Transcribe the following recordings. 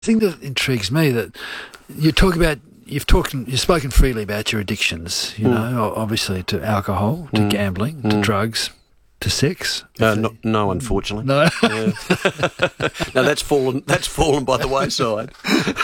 thing that intrigues me that you talk about. You've spoken freely about your addictions. You know, obviously to alcohol, to gambling, to drugs, to sex. No, unfortunately. No. Yeah. No, that's fallen. That's fallen by the wayside.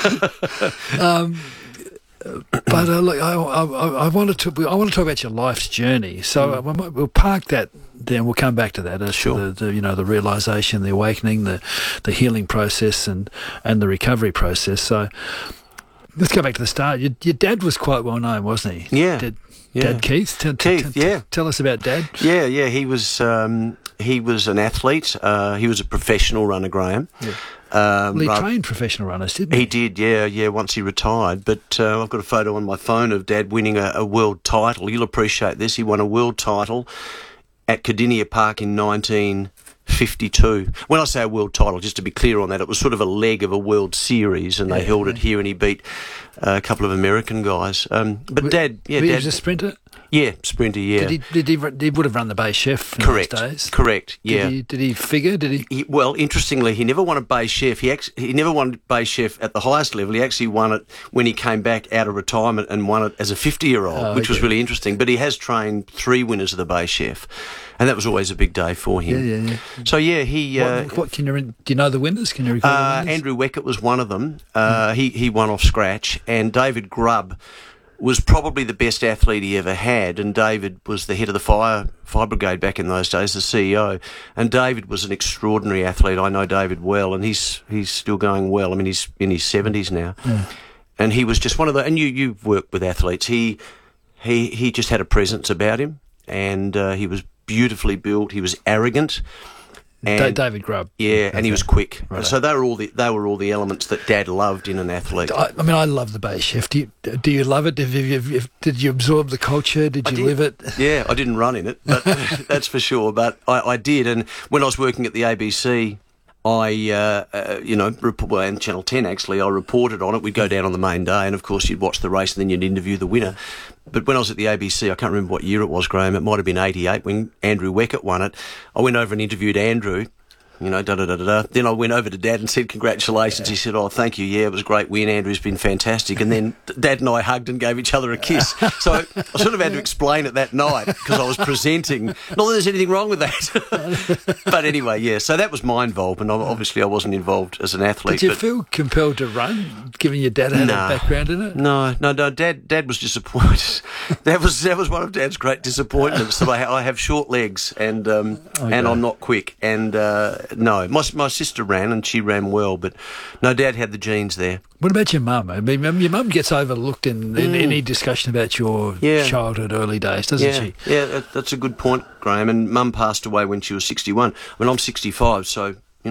But look, I want to talk about your life's journey. So we'll park that. Then we'll come back to that. Sure. The realization, the awakening, the healing process, and the recovery process. So let's go back to the start. Your dad was quite well known, wasn't he? Yeah. Dad Keith. Tell us about Dad. Yeah. He was an athlete. He was a professional runner, Graham. Yeah. He trained professional runners, didn't he? He did, yeah, once he retired. But I've got a photo on my phone of Dad winning a world title. You'll appreciate this. He won a world title at Cardinia Park in 1952. When I say a world title, just to be clear on that, it was sort of a leg of a World Series, and they held it here, and he beat a couple of American guys. But Dad... He was a sprinter? Yeah, sprinter, yeah. He would have run the Bay Chef in those days? Correct, yeah. Did he figure? Well, interestingly, he never won a Bay Chef. He never won Bay Chef at the highest level. He actually won it when he came back out of retirement and won it as a 50-year-old, which was really interesting. But he has trained 3 winners of the Bay Chef, and that was always a big day for him. Yeah. So, yeah, he... What do you know the winners? Can you recall the winners? Andrew Weckett was one of them. He won off scratch, and David Grubb was probably the best athlete he ever had, and David was the head of the fire brigade back in those days, the CEO, and David was an extraordinary athlete. I know David well, and he's still going well. I mean, he's in his 70s now, and he was just one of the... And you've worked with athletes. He just had a presence about him, and he was beautifully built. He was arrogant. And, David Grubb. Yeah, and he was quick. Right. So they were all the elements that Dad loved in an athlete. I love the Bay Chef. Do you love it? Did you absorb the culture? Did you live it? Yeah, I didn't run in it, but that's for sure. But I did. And when I was working at the ABC, and Channel 10 actually, I reported on it. We'd go down on the main day, and of course you'd watch the race and then you'd interview the winner. But when I was at the ABC, I can't remember what year it was, Graham, it might have been 88 when Andrew Weckett won it. I went over and interviewed Andrew, Then I went over to Dad and said, congratulations. He said, oh, thank you. Yeah, it was a great win. Andrew's been fantastic. And then Dad and I hugged and gave each other a kiss. So I sort of had to explain it that night because I was presenting. Not that there's anything wrong with that. But anyway, yeah. So that was my involvement. Obviously, I wasn't involved as an athlete. Did you feel compelled to run, given your dad had a background in it? No. Dad was disappointed. That was one of Dad's great disappointments, that I have short legs and I'm not quick. And... No, my sister ran and she ran well, but no, Dad had the genes there. What about your mum? I mean, your mum gets overlooked in any discussion about your childhood, early days, doesn't she? Yeah, that's a good point, Graham. And Mum passed away when she was 61. I mean, I'm 65, so when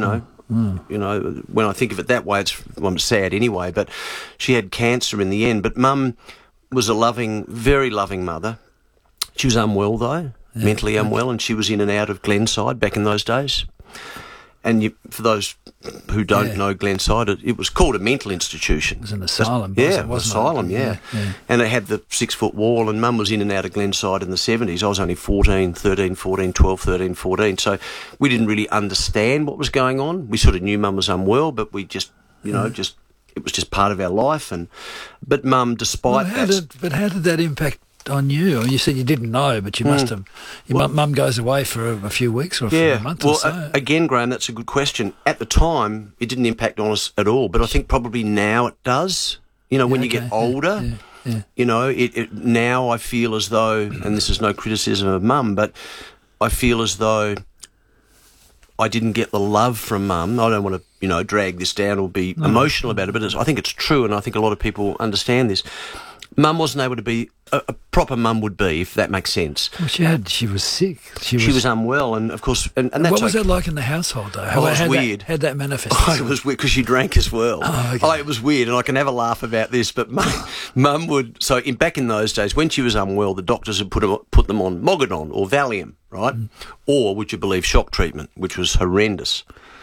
I think of it that way, I'm sad anyway. But she had cancer in the end. But Mum was a very loving mother. She was unwell though, mentally unwell, and she was in and out of Glenside back in those days. And for those who don't know Glenside, it was called a mental institution. It was an asylum. Asylum. And it had the 6-foot wall, and Mum was in and out of Glenside in the 70s. I was only 14, 12, 13, 14. So we didn't really understand what was going on. We sort of knew Mum was unwell, but we just, it was just part of our life. But Mum, despite that... But how did that impact on you? You said you didn't know, but you must have. Your mum goes away for a few weeks or for a month or so. Again, Graham, that's a good question. At the time, it didn't impact on us at all, but I think probably now it does. When you get older, now I feel as though, and this is no criticism of Mum, but I feel as though I didn't get the love from Mum. I don't want to, drag this down or be emotional about it, but I think it's true, and I think a lot of people understand this. Mum wasn't able to be a proper mum would be, if that makes sense. Well, she was sick. She was unwell, and of course, and that's what was that like in the household, though? It was weird. How'd that manifest? It was weird because she drank as well. It was weird, and I can have a laugh about this, but Mum would. So back in those days, when she was unwell, the doctors had put them on Mogadon or Valium, right? Or would you believe shock treatment, which was horrendous.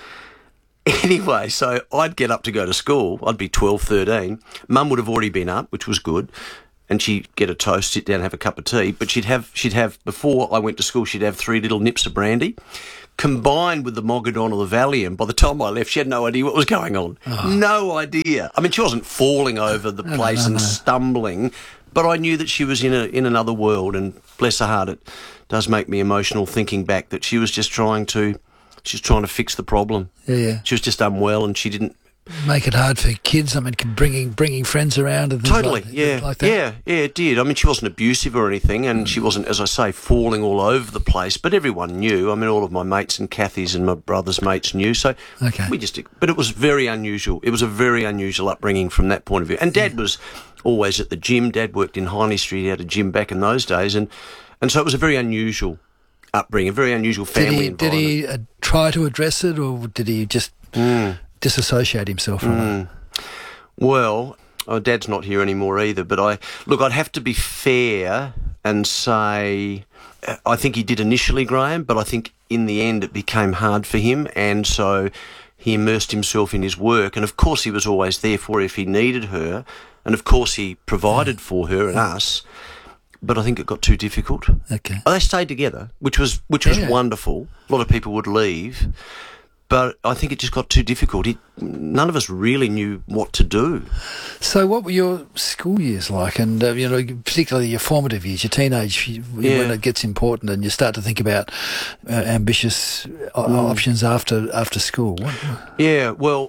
Anyway, so I'd get up to go to school. I'd be 12, 13. Mum would have already been up, which was good. and she'd get a toast, sit down, have a cup of tea. But she'd have before I went to school, she'd have 3 little nips of brandy, combined with the Mogadon or the Valium. By the time I left, she had no idea what was going on. No idea. I mean, she wasn't falling over the place and stumbling, but I knew that she was in another world. And bless her heart, it does make me emotional thinking back that she was just trying to fix the problem. Yeah. She was just unwell, and she didn't make it hard for kids. I mean, bringing friends around and things totally, like that. Yeah, it did. I mean, she wasn't abusive or anything, and she wasn't, as I say, falling all over the place. But everyone knew. I mean, all of my mates and Kathy's and my brother's mates knew. So but it was very unusual. It was a very unusual upbringing from that point of view. And Dad was always at the gym. Dad worked in Hindley Street. He had a gym back in those days, and so it was a very unusual upbringing, a very unusual family environment. Did he try to address it, or did he just disassociate himself from it? Well, Dad's not here anymore either, but I'd have to be fair and say I think he did initially, Graham, but I think in the end it became hard for him, and so he immersed himself in his work, and of course he was always there for her if he needed her, and of course he provided for her and us, but I think it got too difficult. Okay. They stayed together, which was wonderful. A lot of people would leave, but I think it just got too difficult. None of us really knew what to do. So what were your school years like? And, particularly your formative years, your teenage, when it gets important and you start to think about ambitious options after school? I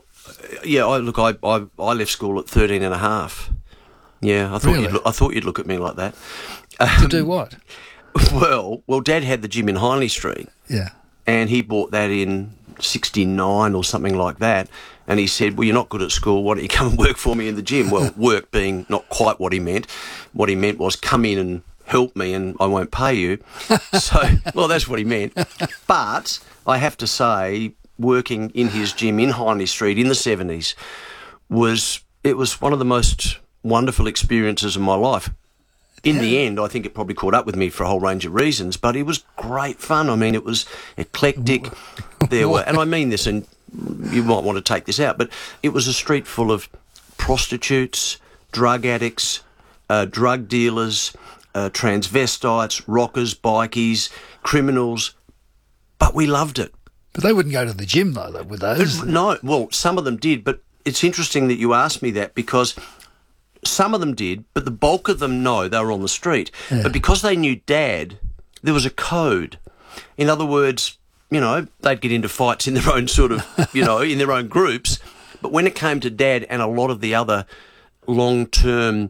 left school at 13 and a half. Yeah, I thought you'd look at me like that. To do what? Well, Dad had the gym in Hindley Street. Yeah. And he bought that in 69 or something like that, and he said, well, you're not good at school, why don't you come and work for me in the gym? Well, work being not quite what he meant was come in and help me and I won't pay you. So, well, that's what he meant. But I have to say, working in his gym in Hindley Street in the 70s was one of the most wonderful experiences of my life. In the end, I think it probably caught up with me for a whole range of reasons, but it was great fun. I mean, it was eclectic. And I mean this, and you might want to take this out, but it was a street full of prostitutes, drug addicts, drug dealers, transvestites, rockers, bikies, criminals, but we loved it. But they wouldn't go to the gym, though, would they? No, well, some of them did, but it's interesting that you asked me that because some of them did, but the bulk of them, no, they were on the street. Yeah. But because they knew Dad, there was a code. In other words, they'd get into fights in their own sort of, in their own groups. But when it came to Dad and a lot of the other long-term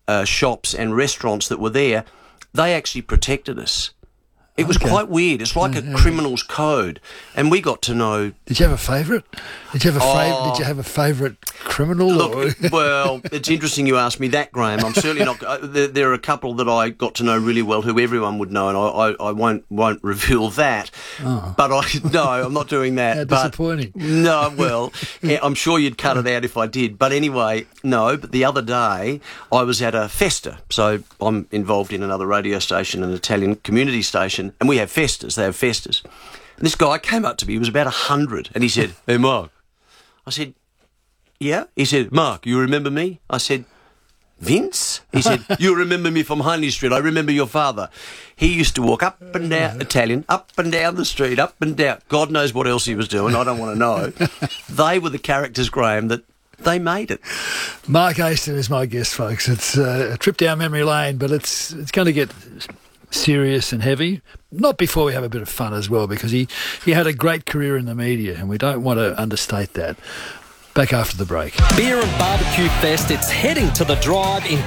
shops and restaurants that were there, they actually protected us. It was quite weird. It's like a criminal's code, and we got to know. Did you have a favourite? Did you have a favourite criminal? Look, well, it's interesting you asked me that, Graham. I'm certainly not. There are a couple that I got to know really well, who everyone would know, and I won't reveal that. Oh. But I'm not doing that. How disappointing. No, well, I'm sure you'd cut it out if I did. But anyway, no. But the other day, I was at a festa. So I'm involved in another radio station, an Italian community station. And we have festas. They have festas. And this guy came up to me. He was about 100. And he said, "Hey, Mark." I said, "Yeah?" He said, "Mark, you remember me?" I said, "Vince?" He said, "You remember me from Hindley Street. I remember your father. He used to walk up and down, Italian, up and down the street, up and down. God knows what else he was doing. I don't want to know." They were the characters, Graham, that they made it. Mark Aston is my guest, folks. It's a trip down memory lane, but it's going to get serious and heavy. Not before we have a bit of fun as well, because he had a great career in the media, and we don't want to understate that. Back after the break. Beer and Barbecue Fest, it's heading to the Drive in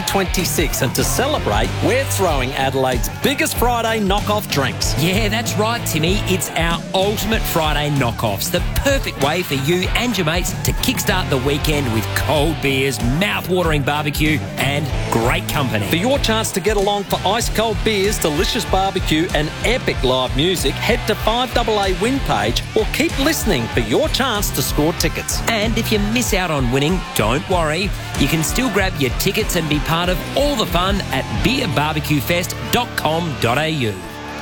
2026, and to celebrate, we're throwing Adelaide's biggest Friday knockoff drinks. Yeah, that's right, Timmy. It's our ultimate Friday knockoffs, the perfect way for you and your mates to kickstart the weekend with cold beers, mouth-watering barbecue and great company. For your chance to get along for ice-cold beers, delicious barbecue and epic live music, head to 5AA Win page or keep listening for your chance to score tickets. And if you miss out on winning, don't worry. You can still grab your tickets and be part of all the fun at beerbarbecuefest.com.au.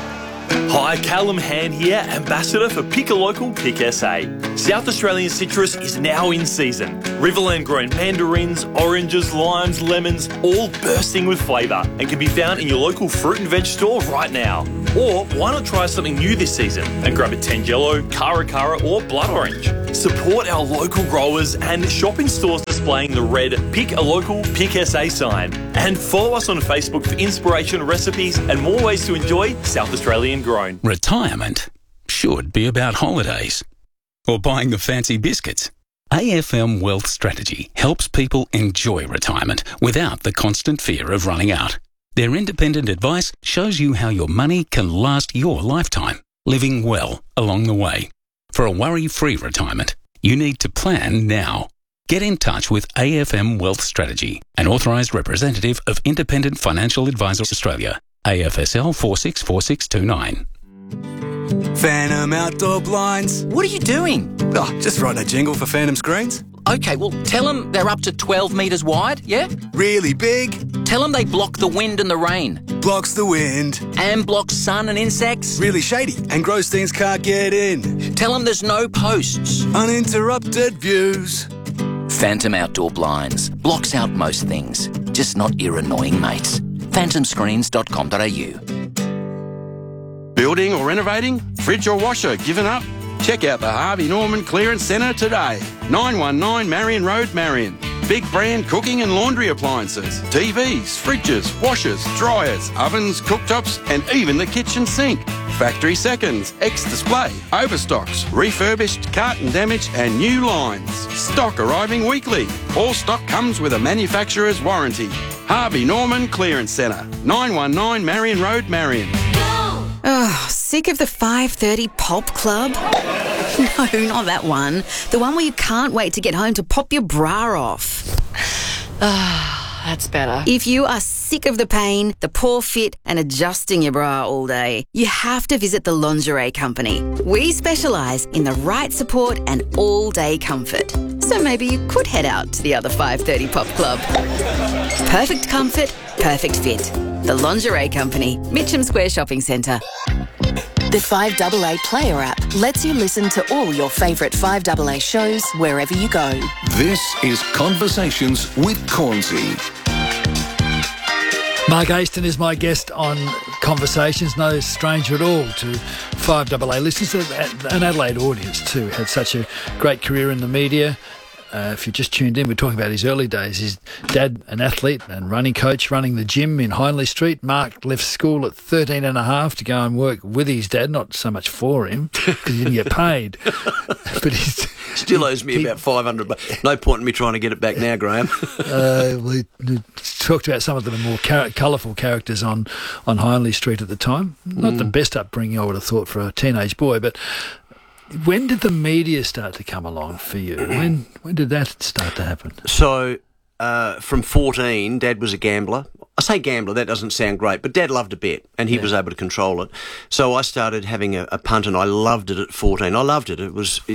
Hi, Callum Hand here, Ambassador for Pick a Local, Pick SA. South Australian citrus is now in season. Riverland grown mandarins, oranges, limes, lemons, all bursting with flavour and can be found in your local fruit and veg store right now. Or why not try something new this season and grab a Tangelo, Cara Cara or Blood Orange. Support our local growers and shop in stores displaying the red Pick a Local, Pick SA sign. And follow us on Facebook for inspiration, recipes and more ways to enjoy South Australian grown. Retirement should be about holidays or buying the fancy biscuits. AFM Wealth Strategy helps people enjoy retirement without the constant fear of running out. Their independent advice shows you how your money can last your lifetime, living well along the way. For a worry-free retirement, you need to plan now. Get in touch with AFM Wealth Strategy, an authorised representative of Independent Financial Advisors Australia, AFSL 464629. Phantom Outdoor Blinds. What are you doing? Oh, just writing a jingle for Phantom Screens. Okay, well, tell them they're up to 12 metres wide, yeah? Really big. Tell them they block the wind and the rain. Blocks the wind. And blocks sun and insects. Really shady, and gross things can't get in. Tell them there's no posts. Uninterrupted views. Phantom Outdoor Blinds. Blocks out most things, just not your annoying mates. phantomscreens.com.au. Building or renovating? Fridge or washer given up? Check out the Harvey Norman Clearance Centre today. 919 Marion Road, Marion. Big brand cooking and laundry appliances, TVs, fridges, washers, dryers, ovens, cooktops and even the kitchen sink. Factory seconds, ex-display, overstocks, refurbished, carton damage and new lines. Stock arriving weekly. All stock comes with a manufacturer's warranty. Harvey Norman Clearance Centre, 919 Marion Road, Marion. Oh, sick of the 5:30 pop club? No, not that one. The one where you can't wait to get home to pop your bra off. Ah, that's better. If you are sick of the pain, the poor fit and adjusting your bra all day, you have to visit the Lingerie Company. We specialise in the right support and all-day comfort. So maybe you could head out to the other 5:30 pop club. Perfect comfort, perfect fit. The Lingerie Company, Mitcham Square Shopping Centre. The 5AA Player app lets you listen to all your favourite 5AA shows wherever you go. This is Conversations with Cornsey. Mark Aston is my guest on Conversations, no stranger at all to 5AA listeners, an Adelaide audience too. Had such a great career in the media. If you just tuned in, we're talking about his early days. His dad, an athlete and running coach, running the gym in Hindley Street. Mark left school at 13 and a half to go and work with his dad, not so much for him, because he didn't get paid. But he still owes me about $500. No point in me trying to get it back now, Graham. We talked about some of the more colourful characters on Hindley Street at the time. Not the best upbringing, I would have thought, for a teenage boy, but... When did the media start to come along for you? When did that start to happen? So, from 14, Dad was a gambler. I say gambler, that doesn't sound great, but Dad loved a bet, and he was able to control it. So I started having a punt, and I loved it at 14. I loved it. I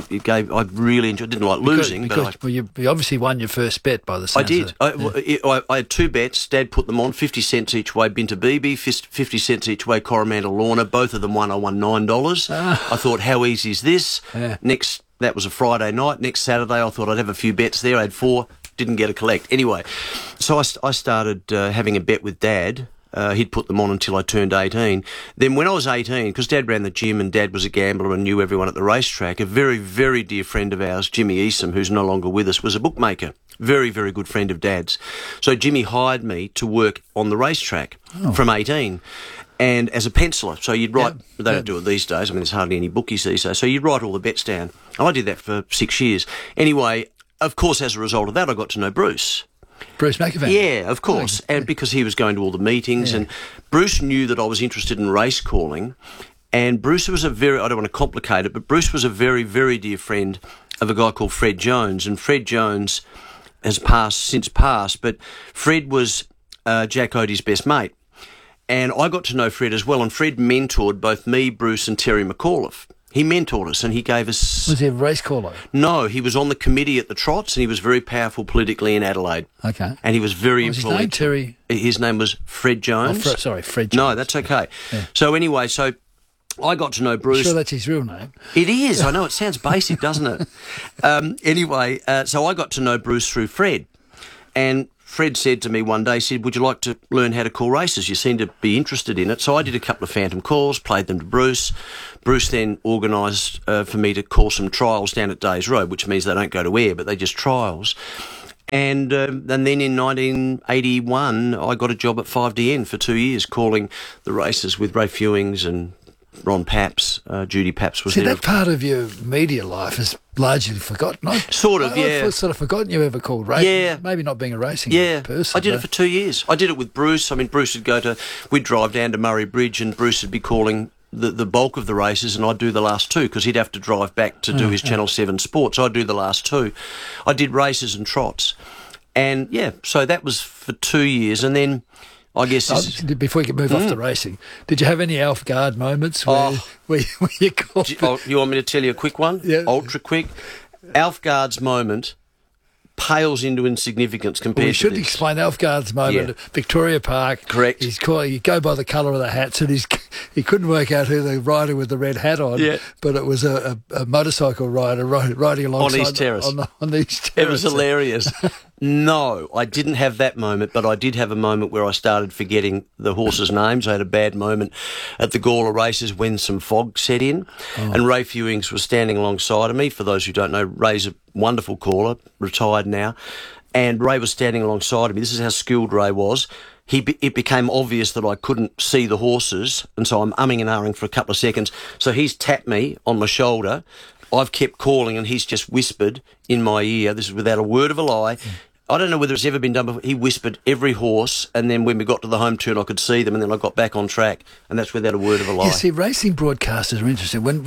really enjoyed. Didn't like losing, because you obviously won your first bet by the sounds. I did. I had two bets. Dad put them on, 50 cents each way. Binta Bibi, 50 cents each way. Coromandel Lorna. Both of them won. I won $9. I thought, how easy is this? Yeah. That was a Friday night. Next Saturday, I thought I'd have a few bets there. I had 4. Didn't get a collect. Anyway, so I started having a bet with Dad. He'd put them on until I turned 18. Then when I was 18, because Dad ran the gym and Dad was a gambler and knew everyone at the racetrack, a very, very dear friend of ours, Jimmy Easom, who's no longer with us, was a bookmaker. Very, very good friend of Dad's. So Jimmy hired me to work on the racetrack from 18. And as a penciler, so you'd write, they don't do it these days, I mean, there's hardly any bookies these days, so you'd write all the bets down. I did that for 6 years. Anyway, of course, as a result of that, I got to know Bruce. Bruce McAvan? Yeah, of course. And because he was going to all the meetings, and Bruce knew that I was interested in race calling, and Bruce was I don't want to complicate it, but Bruce was a very, very dear friend of a guy called Fred Jones, and Fred Jones has since passed, but Fred was Jack Odie's best mate. And I got to know Fred as well, and Fred mentored both me, Bruce, and Terry McAuliffe. He mentored us and he gave us... Was he a race caller? No, he was on the committee at the Trots and he was very powerful politically in Adelaide. Okay. And he was very employed. What was his name, Terry? His name was Fred Jones. Fred Jones. No, that's okay. Yeah. So anyway, I got to know Bruce. I'm sure that's his real name. It is. I know, it sounds basic, doesn't it? Anyway, so I got to know Bruce through Fred. And Fred said to me one day, he said, would you like to learn how to call races? You seem to be interested in it. So I did a couple of phantom calls, played them to Bruce. Bruce then organised for me to call some trials down at Days Road, which means they don't go to air, but they're just trials. And then in 1981, I got a job at 5DN for 2 years, calling the races with Ray Fewings and Ron Paps. Judy Paps was there. See, that part of your media life is largely forgotten. I've sort of forgotten you ever called racing. Yeah. Maybe not being a racing person. I did it for 2 years. I did it with Bruce. I mean, Bruce would we'd drive down to Murray Bridge and Bruce would be calling the bulk of the races and I'd do the last two because he'd have to drive back to do his Channel 7 sports. I'd do the last two. I did races and trots. And, so that was for 2 years. And then I guess... before you could move off to racing, did you have any Alf Guard moments where you called... You want me to tell you a quick one? Yeah. Ultra quick. Alf Guard's moment pales into insignificance compared to we should this. Explain Alf Guard's moment at Victoria Park. Correct. You go by the colour of the hats, and he couldn't work out who the rider with the red hat on, but it was a motorcycle rider riding alongside on East Terrace. On East Terrace. It was hilarious. No, I didn't have that moment, but I did have a moment where I started forgetting the horses' names. I had a bad moment at the Gawler races when some fog set in, and Ray Fewings was standing alongside of me. For those who don't know, Ray's a wonderful caller, retired now, and Ray was standing alongside of me. This is how skilled Ray was. It became obvious that I couldn't see the horses, and so I'm umming and ahhing for a couple of seconds. So he's tapped me on my shoulder. I've kept calling, and he's just whispered in my ear. This is without a word of a lie. I don't know whether it's ever been done before. He whispered every horse, and then when we got to the home turn, I could see them, and then I got back on track, and that's without a word of a lie. You see, racing broadcasters are interesting. When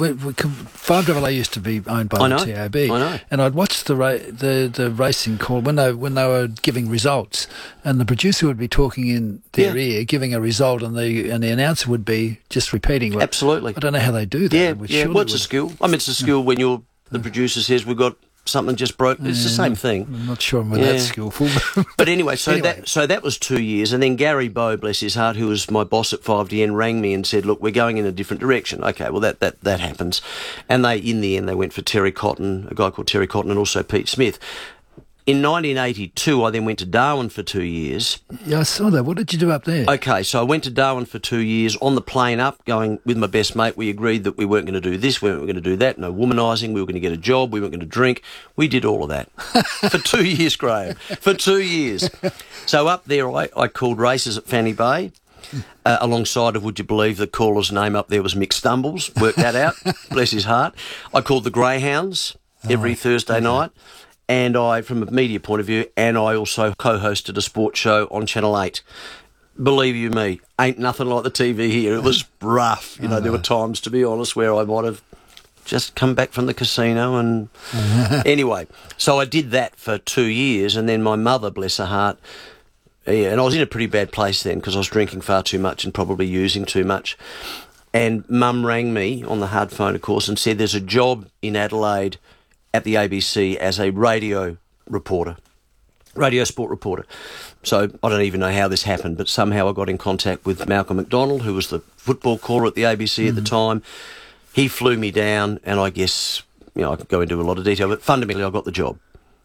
5AA used to be owned by the TAB, I know. And I'd watch the racing call when they were giving results, and the producer would be talking in their ear, giving a result, and the announcer would be just repeating. Absolutely. I don't know how they do that. Yeah. Well, it's a skill. I mean, it's a skill when the producer says we've got something just broke. It's the same thing. I'm not sure I'm that skillful. But anyway, that was 2 years, and then Gary Bowe, bless his heart, who was my boss at 5DN, rang me and said, "Look, we're going in a different direction." Okay, well that happens, and in the end they went for Terry Cotton, a guy called Terry Cotton, and also Pete Smith. In 1982, I then went to Darwin for 2 years. Yeah, I saw that. What did you do up there? Okay, so I went to Darwin for 2 years. On the plane up, going with my best mate, we agreed that we weren't going to do this, we weren't going to do that, no womanising, we were going to get a job, we weren't going to drink. We did all of that. For 2 years, Graham. For 2 years. So up there, I called races at Fanny Bay. Alongside of, would you believe, the caller's name up there was Mick Stumbles. Worked that out. Bless his heart. I called the Greyhounds every Thursday night. And from a media point of view, and I also co-hosted a sports show on Channel 8. Believe you me, ain't nothing like the TV here. It was rough. There were times, to be honest, where I might have just come back from the casino and... Anyway, so I did that for 2 years, and then my mother, bless her heart, and I was in a pretty bad place then because I was drinking far too much and probably using too much. And Mum rang me on the hard phone, of course, and said there's a job in Adelaide at the ABC as a radio sport reporter. So I don't even know how this happened, but somehow I got in contact with Malcolm McDonald, who was the football caller at the ABC at the time. He flew me down, and I guess, I could go into a lot of detail, but fundamentally I got the job.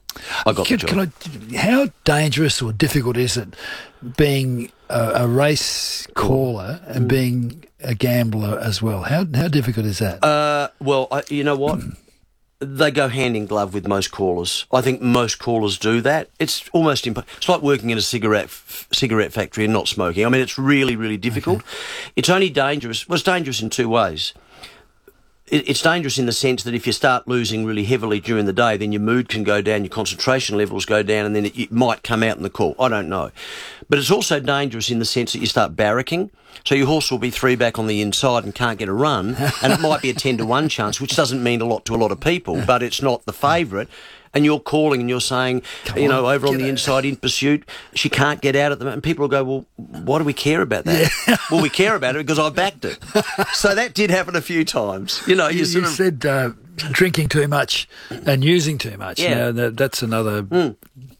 How dangerous or difficult is it being a race caller and being a gambler as well? How difficult is that? You know what? They go hand in glove with most callers. I think most callers do that. It's almost impossible. It's like working in a cigarette factory and not smoking. I mean, it's really, really difficult. Okay. It's only dangerous. Well, it's dangerous in two ways. It's dangerous in the sense that if you start losing really heavily during the day, then your mood can go down, your concentration levels go down, and then it might come out in the call. I don't know. But it's also dangerous in the sense that you start barracking. So your horse will be 3 back on the inside and can't get a run, and it might be a 10-1 chance, which doesn't mean a lot to a lot of people, but it's not the favourite. And you're calling and you're saying, over on the inside in pursuit, she can't get out at the moment. And people will go, well, why do we care about that? Yeah. Well, we care about it because I backed it. So that did happen a few times. You said drinking too much and using too much. Yeah. That's another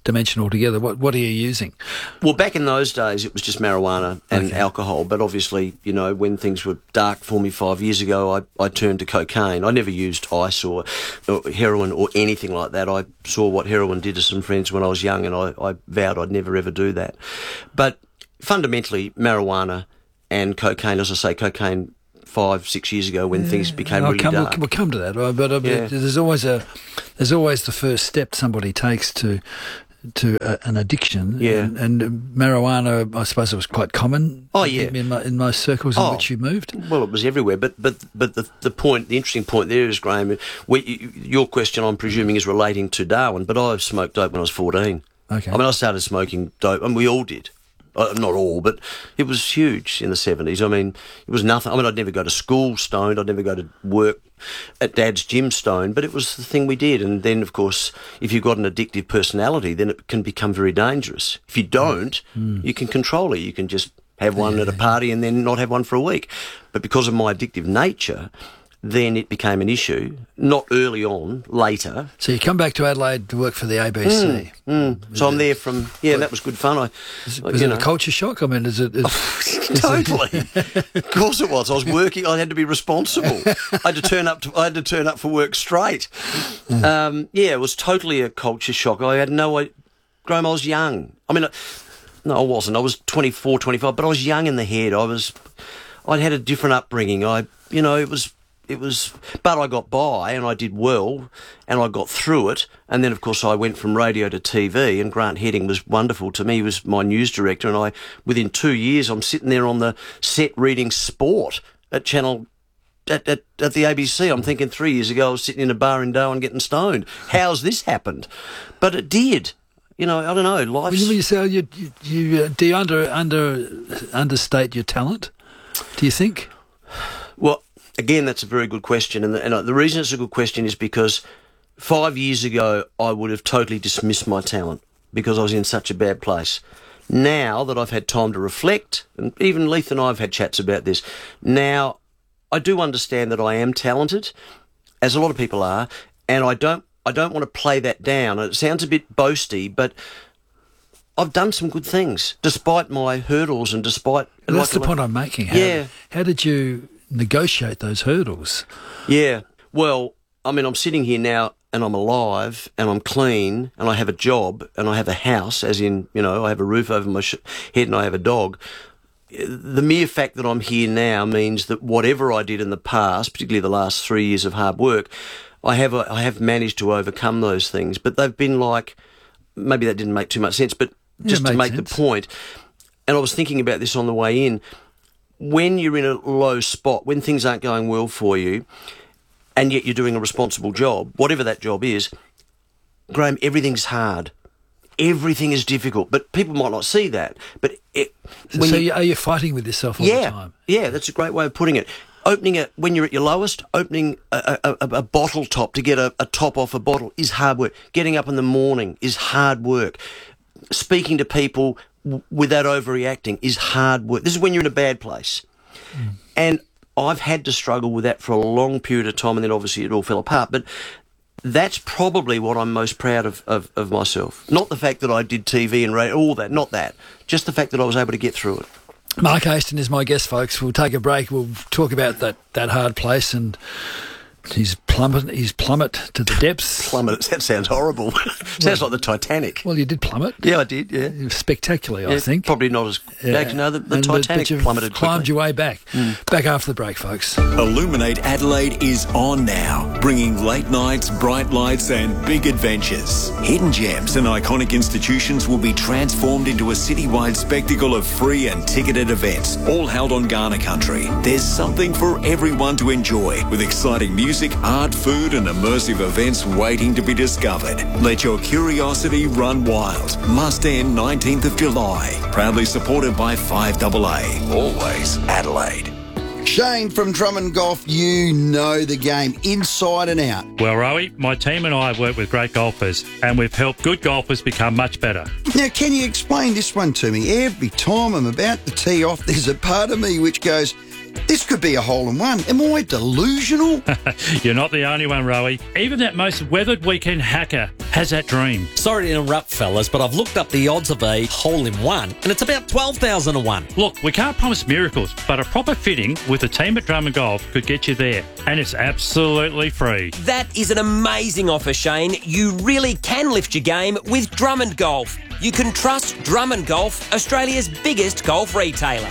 dimension altogether. What are you using? Well, back in those days, it was just marijuana and alcohol. But obviously, you know, when things were dark for me 5 years ago, I turned to cocaine. I never used ice or heroin or anything like that. I saw what heroin did to some friends when I was young, and I vowed I'd never ever do that. But fundamentally, marijuana and cocaine, as I say, cocaine 5-6 years ago when things became really dark. We'll come to that, but there's always the first step somebody takes to an addiction. Yeah. And marijuana, I suppose it was quite common. Oh yeah, in most circles in which you moved. Well, it was everywhere. But the point, the interesting point there is, Graham, your question, I'm presuming, is relating to Darwin. But I smoked dope when I was 14. Okay. I mean, I started smoking dope, and we all did. Not all, but it was huge in the 70s. I mean, it was nothing. I mean, I'd never go to school stoned. I'd never go to work at Dad's gym stoned, but it was the thing we did. And then, of course, if you've got an addictive personality, then it can become very dangerous. If you don't, you can control it. You can just have one at a party and then not have one for a week. But because of my addictive nature, then it became an issue, not early on, later. So you come back to Adelaide to work for the ABC. So I'm there from, that was good fun. Was it a culture shock? I mean, is it... Totally. Of course it was. I was working, I had to be responsible. I had to turn up for work straight. It was totally a culture shock. I had no idea. Graham, I was young. I mean, no, I wasn't. I was 24, 25, but I was young in the head. I'd had a different upbringing. But I got by and I did well and I got through it. And then, of course, I went from radio to TV, and Grant Heading was wonderful to me. He was my news director, and within 2 years, I'm sitting there on the set reading sport at Channel at the ABC. I'm thinking 3 years ago I was sitting in a bar in Darwin getting stoned. How's this happened? But it did. You know, I don't know. Life's... When you say do you understate your talent? Do you think? Well, again, that's a very good question, and the reason it's a good question is because 5 years ago I would have totally dismissed my talent because I was in such a bad place. Now that I've had time to reflect, and even Leith and I have had chats about this, now I do understand that I am talented, as a lot of people are, and I don't want to play that down. It sounds a bit boasty, but I've done some good things despite my hurdles and despite... That's the point I'm making. How did you negotiate those hurdles? Yeah, well, I mean, I'm sitting here now and I'm alive and I'm clean and I have a job and I have a house, as in, you know, I have a roof over my head and I have a dog. The mere fact that I'm here now means that whatever I did in the past, particularly the last 3 years of hard work, I have managed to overcome those things. But they've been like, maybe that didn't make too much sense, but just to make the point, and I was thinking about this on the way in, when you're in a low spot, when things aren't going well for you, and yet you're doing a responsible job, whatever that job is, Graham, everything's hard. Everything is difficult, but people might not see that. But are you fighting with yourself all the time? Yeah, that's a great way of putting it. When you're at your lowest, opening a bottle top to get a top off a bottle is hard work. Getting up in the morning is hard work. Speaking to people without overreacting is hard work. This is when you're in a bad place. And I've had to struggle with that for a long period of time, and then obviously it all fell apart. But that's probably what I'm most proud of myself. Not the fact that I did TV and radio, all that, not that. Just the fact that I was able to get through it. Mark Haston is my guest, folks. We'll take a break. We'll talk about that hard place and his plummet to the depths. Plummet, that sounds horrible. Sounds like the Titanic. Well, you did plummet. Yeah, I did, yeah. Spectacularly, I think. Probably not as... No, the Titanic plummeted quickly. Climbed your way back. Back after the break, folks. Illuminate Adelaide is on now, bringing late nights, bright lights and big adventures. Hidden gems and iconic institutions will be transformed into a citywide spectacle of free and ticketed events, all held on Kaurna country. There's something for everyone to enjoy, with exciting music, art, food and immersive events waiting to be discovered. Let your curiosity run wild. Must end 19th of July. Proudly supported by 5AA. Always Adelaide. Shane from Drummond Golf, you know the game inside and out. Well, Rowie, my team and I have worked with great golfers, and we've helped good golfers become much better. Now, can you explain this one to me? Every time I'm about to tee off, there's a part of me which goes, this could be a hole-in-one. Am I delusional? You're not the only one, Rowie. Even that most weathered weekend hacker has that dream. Sorry to interrupt, fellas, but I've looked up the odds of a hole-in-one, and it's about 12,000 to 1. Look, we can't promise miracles, but a proper fitting with the team at Drummond Golf could get you there, and it's absolutely free. That is an amazing offer, Shane. You really can lift your game with Drummond Golf. You can trust Drummond Golf, Australia's biggest golf retailer.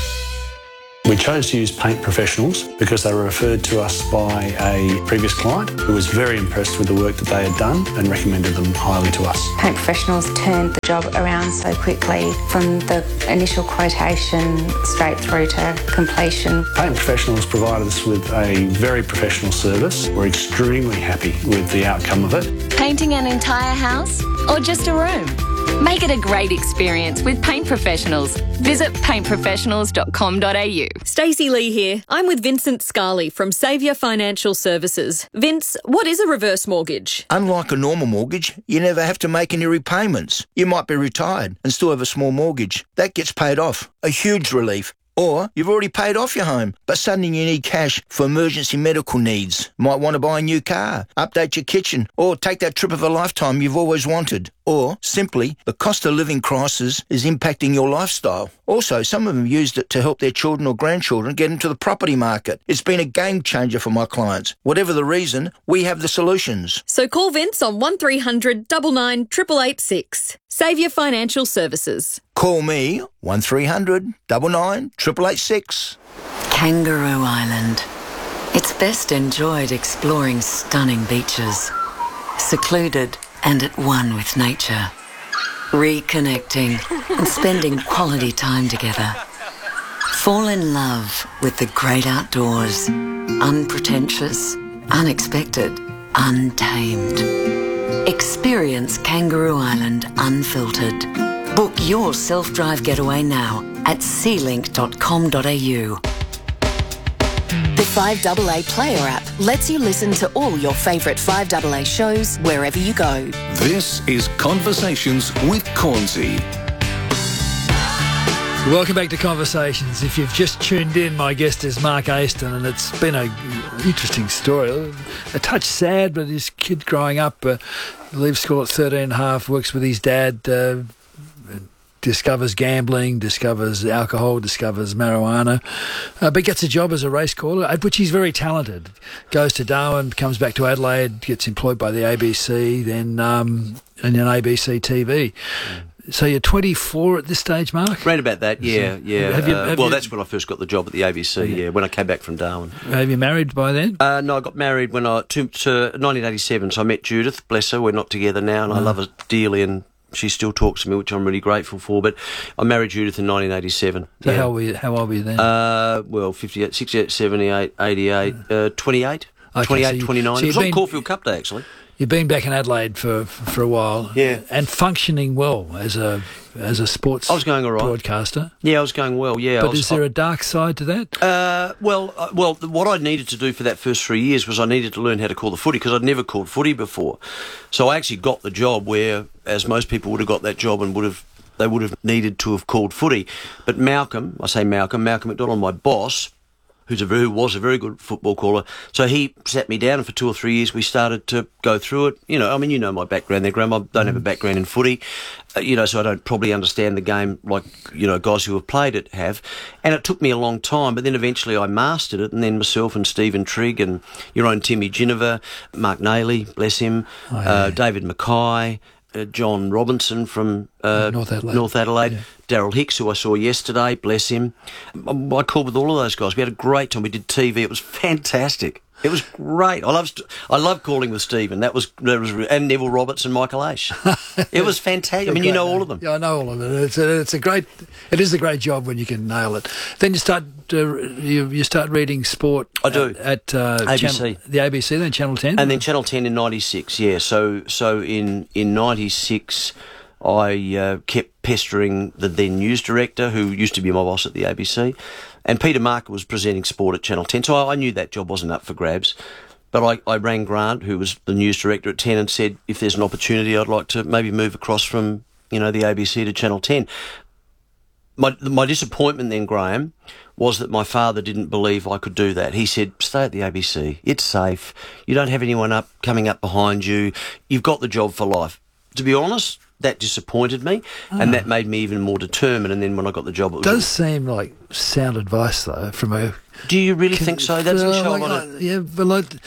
We chose to use Paint Professionals because they were referred to us by a previous client who was very impressed with the work that they had done and recommended them highly to us. Paint Professionals turned the job around so quickly from the initial quotation straight through to completion. Paint Professionals provided us with a very professional service. We're extremely happy with the outcome of it. Painting an entire house or just a room? Make it a great experience with Paint Professionals. Visit paintprofessionals.com.au. Stacey Lee here. I'm with Vincent Scarley from Saviour Financial Services. Vince, what is a reverse mortgage? Unlike a normal mortgage, you never have to make any repayments. You might be retired and still have a small mortgage. That gets paid off. A huge relief. Or you've already paid off your home, but suddenly you need cash for emergency medical needs. Might want to buy a new car, update your kitchen, or take that trip of a lifetime you've always wanted. Or simply, the cost of living crisis is impacting your lifestyle. Also, some of them used it to help their children or grandchildren get into the property market. It's been a game changer for my clients. Whatever the reason, we have the solutions. So call Vince on 1300 99 888 Saviour Financial Services. Call me 1300 99 888. Kangaroo Island. It's best enjoyed exploring stunning beaches, secluded and at one with nature, reconnecting and spending quality time together. Fall in love with the great outdoors, unpretentious, unexpected, untamed. Experience Kangaroo Island unfiltered. Book your self-drive getaway now at sealink.com.au. The 5AA Player app lets you listen to all your favourite 5AA shows wherever you go. This is Conversations with Cornsey. Welcome back to Conversations. If you've just tuned in, my guest is Mark Aston, and it's been an interesting story. A touch sad, but his kid growing up, leaves school at 13 and a half, works with his dad, discovers gambling, discovers alcohol, discovers marijuana, but gets a job as a race caller, at which he's very talented. Goes to Darwin, comes back to Adelaide, gets employed by the ABC, then and then ABC TV. So you're 24 at this stage, Mark? Round about that, yeah. Have you, that's when I first got the job at the ABC, when I came back from Darwin. Have you married by then? No, I got married when to 1987, so I met Judith, bless her. We're not together now, and I love her dearly, and she still talks to me, which I'm really grateful for. But I married Judith in 1987. So how old were you then? 58, 68, 78, 88, 28, okay, 28, 29. It was on Caulfield Cup Day, actually. You've been back in Adelaide for a while, and functioning well as a sports. I was going all right. Broadcaster. Yeah, I was going well. Yeah, but is there a dark side to that? Well, what I needed to do for that first 3 years was I needed to learn how to call the footy, because I'd never called footy before. So I actually got the job where, as most people would have got that job and they would have needed to have called footy. But Malcolm McDonald, my boss, who was a very good football caller. So he sat me down, and for 2 or 3 years we started to go through it. You know my background there, Graham. I don't have a background in footy, so I don't probably understand the game like, guys who have played it have. And it took me a long time, but then eventually I mastered it, and then myself and Stephen Trigg and your own Timmy Ginniver, Mark Nayley, bless him, David Mackay, John Robinson from North Adelaide. Daryl Hicks, who I saw yesterday, bless him. I called with all of those guys. We had a great time. We did TV. It was fantastic. It was great. I love calling with Stephen. That was and Neville Roberts and Michael Aish. It was fantastic. I mean, you know all of them. Yeah, I know all of it. It is a great job when you can nail it. Then you start you start reading sport. I do at ABC, the ABC, then Channel 10, and then Channel 10 in '96. Yeah, so in '96. I kept pestering the then news director, who used to be my boss at the ABC, and Peter Marker was presenting sport at Channel 10, so I knew that job wasn't up for grabs. But I rang Grant, who was the news director at 10, and said, if there's an opportunity, I'd like to maybe move across from, the ABC to Channel 10. my disappointment then, Graham, was that my father didn't believe I could do that. He said, stay at the ABC. It's safe. You don't have anyone coming up behind you. You've got the job for life. To be honest, that disappointed me, and that made me even more determined. And then when I got the job... It does seem like sound advice, though, from a... Do you really think so? That doesn't show a lot of... Yeah, but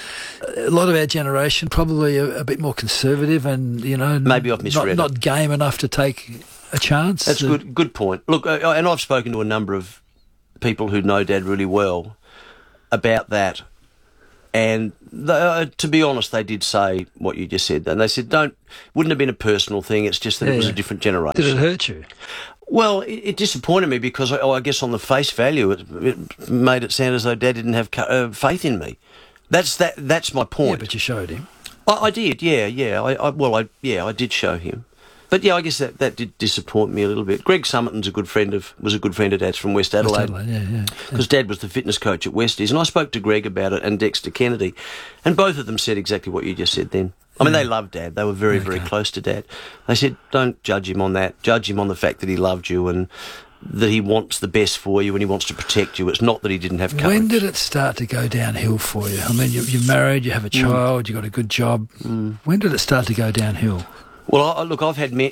a lot of our generation probably a bit more conservative and, maybe I've misread not game enough to take a chance. That's a good point. Look, and I've spoken to a number of people who know Dad really well about that, and to be honest, they did say what you just said. And they said, wouldn't have been a personal thing, it's just that it was a different generation. Did it hurt you? Well, it disappointed me because I guess on the face value, it made it sound as though Dad didn't have faith in me. That's my point. Yeah, but you showed him. I did, yeah. I did show him. But yeah, I guess that did disappoint me a little bit. Greg Summerton's was a good friend of Dad's from West Adelaide. Because Dad was the fitness coach at Westies, and I spoke to Greg about it and Dexter Kennedy, and both of them said exactly what you just said then. I mean, they loved Dad. They were very, very close to Dad. They said, don't judge him on that. Judge him on the fact that he loved you and that he wants the best for you and he wants to protect you. It's not that he didn't have courage. When did it start to go downhill for you? I mean, you're married, you have a child, you've got a good job. When did it start to go downhill? Well, look, I've had...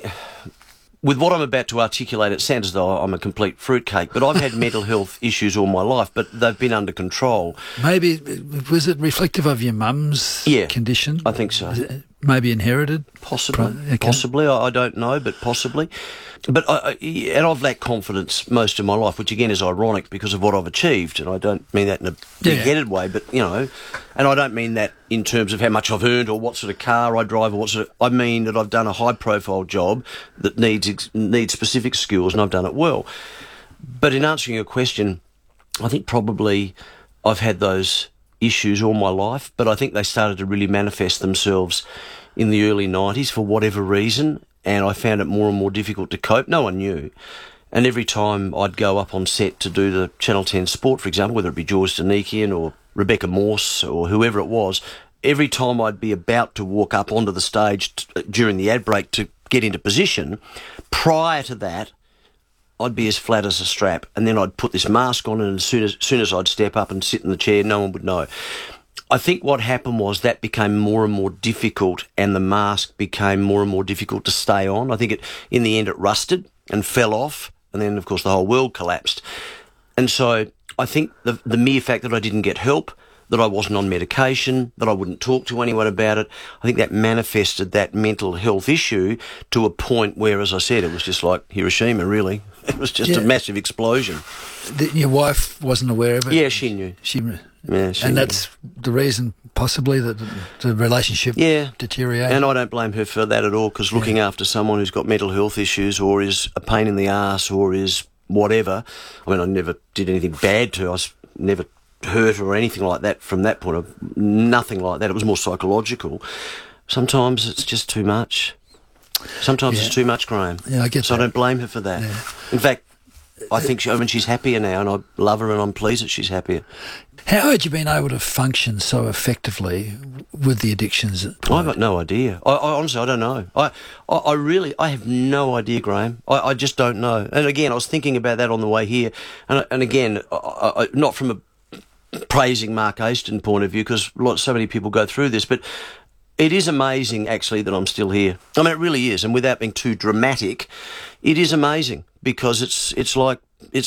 with what I'm about to articulate, it sounds as though I'm a complete fruitcake, but I've had mental health issues all my life, but they've been under control. Maybe, was it reflective of your mum's condition? I think so. Maybe inherited? Possibly. Possibly. I don't know, but possibly. But and I've lacked confidence most of my life, which again is ironic because of what I've achieved, and I don't mean that in a big-headed way, but, and I don't mean that in terms of how much I've earned or what sort of car I drive or I mean that I've done a high-profile job that needs specific skills, and I've done it well. But in answering your question, I think probably I've had those issues all my life, but I think they started to really manifest themselves in the early 90s for whatever reason, and I found it more and more difficult to cope. No one knew. And every time I'd go up on set to do the Channel 10 sport, for example, whether it be George Danikian or Rebecca Morse or whoever it was, every time I'd be about to walk up onto the stage during the ad break to get into position, prior to that, I'd be as flat as a strap, and then I'd put this mask on, and as soon as I'd step up and sit in the chair, no one would know. I think what happened was that became more and more difficult, and the mask became more and more difficult to stay on. I think in the end it rusted and fell off, and then, of course, the whole world collapsed. And so I think the mere fact that I didn't get help, that I wasn't on medication, that I wouldn't talk to anyone about it, I think that manifested that mental health issue to a point where, as I said, it was just like Hiroshima, really. It was just a massive explosion. Your wife wasn't aware of it? Yeah, she knew. She knew. That's the reason, possibly, that the relationship deteriorated? And I don't blame her for that at all, because looking after someone who's got mental health issues or is a pain in the arse or is whatever, I mean, I never did anything bad to her. I never hurt her or anything like that from that point of nothing like that. It was more psychological. Sometimes it's just too much. Sometimes it's too much, Graham. Yeah, I get so that. I don't blame her for that. Yeah. In fact, I think she's happier now, and I love her and I'm pleased that she's happier. How had you been able to function so effectively with the addictions? I've got no idea. I honestly, I don't know. I have no idea, Graham. I just don't know. And again, I was thinking about that on the way here. And again, not from a praising Mark Aston point of view, because so many people go through this, but it is amazing, actually, that I'm still here. I mean, it really is. And without being too dramatic, it is amazing because it's like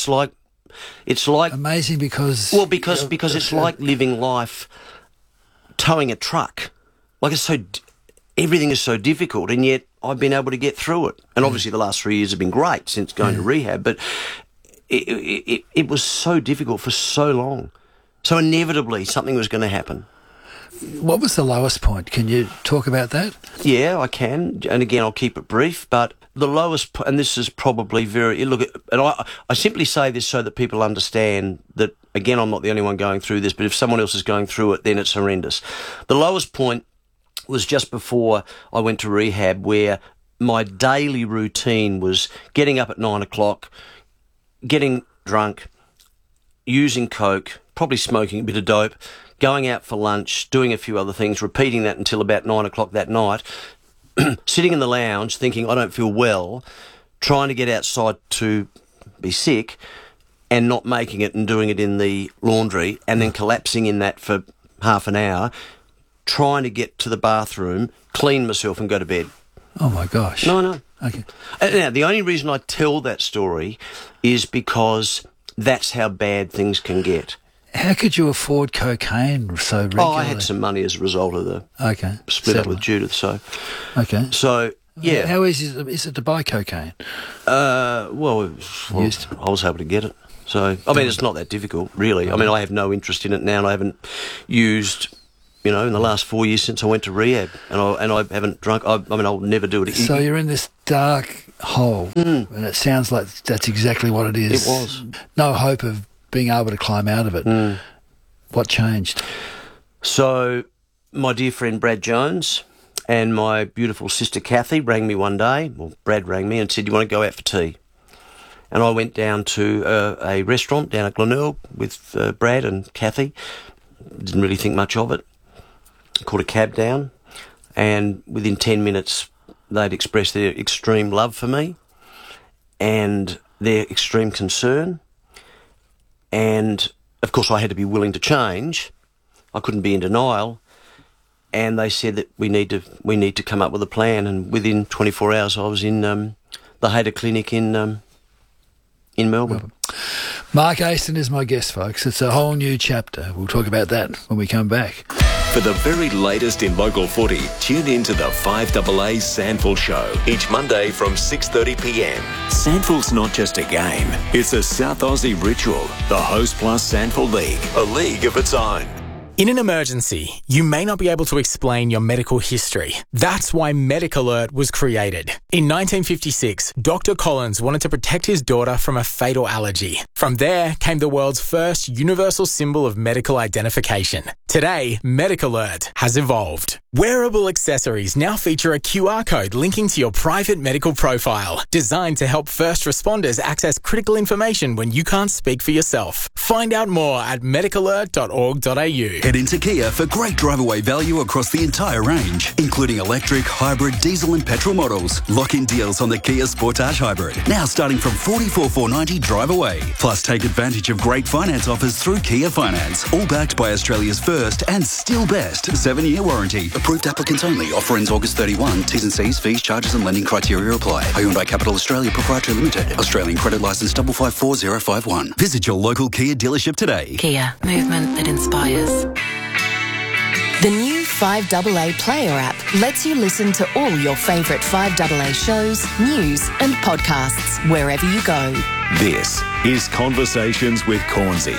amazing because because it's like living life towing a truck. Like everything is so difficult, and yet I've been able to get through it. And obviously, the last 3 years have been great since going to rehab, but it was so difficult for so long. So inevitably, something was going to happen. What was the lowest point? Can you talk about that? Yeah, I can. And again, I'll keep it brief, but the lowest, and this is probably and I simply say this so that people understand that, again, I'm not the only one going through this, but if someone else is going through it, then it's horrendous. The lowest point was just before I went to rehab, where my daily routine was getting up at 9 o'clock, getting drunk, using coke, probably smoking a bit of dope, going out for lunch, doing a few other things, repeating that until about 9 o'clock that night, sitting in the lounge thinking I don't feel well, trying to get outside to be sick, and not making it and doing it in the laundry and then collapsing in that for half an hour, trying to get to the bathroom, clean myself and go to bed. Oh, my gosh. No. Okay. Now, the only reason I tell that story is because that's how bad things can get. How could you afford cocaine so regularly? Oh, I had some money as a result of the split up with Judith. So, yeah. How easy is it to buy cocaine? I was able to get it. So, I mean, it's not that difficult, really. I mean, I have no interest in it now, and I haven't used, in the last 4 years since I went to rehab, and I haven't drunk. I mean, I'll never do it. So you're in this dark hole, and it sounds like that's exactly what it is. It was. No hope of being able to climb out of it. What changed? So my dear friend Brad Jones and my beautiful sister Kathy rang me one day. Well, Brad rang me and said, "You want to go out for tea?" And I went down to a restaurant down at Glenelg with Brad and Kathy. Didn't really think much of it. Called a cab down, and within 10 minutes they'd expressed their extreme love for me and their extreme concern. And, of course, I had to be willing to change. I couldn't be in denial. And they said that we need to come up with a plan. And within 24 hours, I was in the Hayter Clinic in Melbourne. Mark Aston is my guest, folks. It's a whole new chapter. We'll talk about that when we come back. For the very latest in local footy, tune in to the 5AA Sandful Show each Monday from 6:30pm. Sandful's not just a game, it's a South Aussie ritual. The Host Plus Sandful League, a league of its own. In an emergency, you may not be able to explain your medical history. That's why Medic Alert was created. In 1956, Dr. Collins wanted to protect his daughter from a fatal allergy. From there came the world's first universal symbol of medical identification. Today, Medic Alert has evolved. Wearable accessories now feature a QR code linking to your private medical profile, designed to help first responders access critical information when you can't speak for yourself. Find out more at medicalert.org.au. Head into Kia for great drive-away value across the entire range, including electric, hybrid, diesel and petrol models. Lock-in deals on the Kia Sportage Hybrid, now starting from $44,490 drive-away. Plus, take advantage of great finance offers through Kia Finance, all backed by Australia's first and still best 7-year warranty. Approved applicants only. Offer ends August 31. T's and C's, fees, charges and lending criteria apply. Hyundai Capital Australia Proprietary Limited. Australian credit licence 554051. Visit your local Kia dealership today. Kia, movement that inspires. The new 5AA Player app lets you listen to all your favourite 5AA shows, news and podcasts wherever you go. This is Conversations with Cornsey.